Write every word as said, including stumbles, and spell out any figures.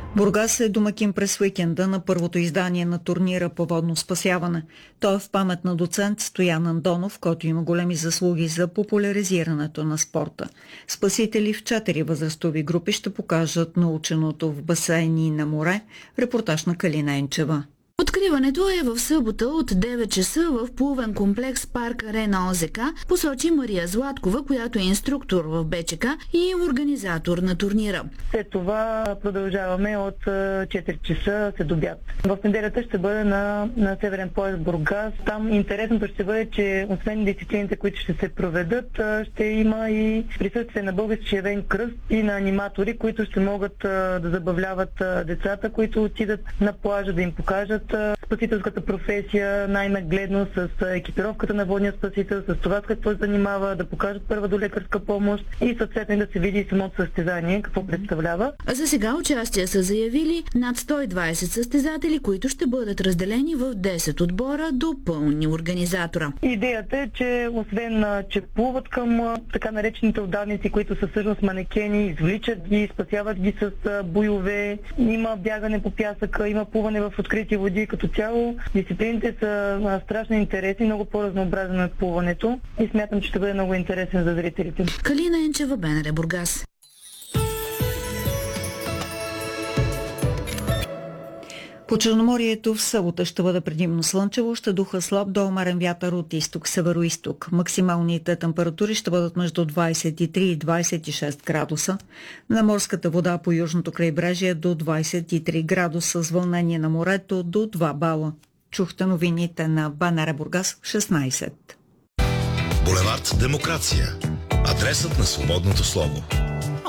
Бургас е домакин през уикенда на първото издание на турнира по водно спасяване. Той е в памет на доцент Стоян Андонов, който има големи заслуги за популяризирането на спорта. Спасители в четири възрастови групи ще покажат наученото в басейни на море. Репортаж на Калина Енчева. Откриването е в събота от девет часа в плувен комплекс Парк Арена ОЗК, посочи Мария Златкова, която е инструктор в БЧК и организатор на турнира. След това продължаваме от четири часа след обяд. В неделята ще бъде на, на Северен пояс Бургас. Там интересното ще бъде, че освен дисциплините, които ще се проведат, ще има и присъствие на български червен кръст и на аниматори, които ще могат да забавляват децата, които отидат на плажа, да им покажат спасителската професия, най-нагледно с екипировката на водния спасител, с това с какво се занимава, да покажат първа до лекарска помощ и съответно да се види и самото състезание, какво представлява. За сега участие са заявили над сто и двадесет състезатели, които ще бъдат разделени в десет отбора до пълни организатора. Идеята е, че освен, че плуват към така наречените отдавници, които са всъщност манекени, извличат ги, спасяват ги с буйове, има бягане по пясъка, има плуване в открити води. Като цяло дисциплините са страшно интересни, много по-разнообразно от плуването и смятам, че ще бъде много интересен за зрителите. Калина Енчева, БНР Бургас. По Черноморието в събота ще бъде предимно слънчево, ще духа слаб до умерен вятър от изток-североизток. Максималните температури ще бъдат между двадесет и три и двадесет и шест градуса. На морската вода по южното крайбрежие до двадесет и три градуса, с вълнение на морето до два бала. Чухте новините на БНР Бургас в шестнадесет. Булевард Демокрация. Адресът на свободното слово.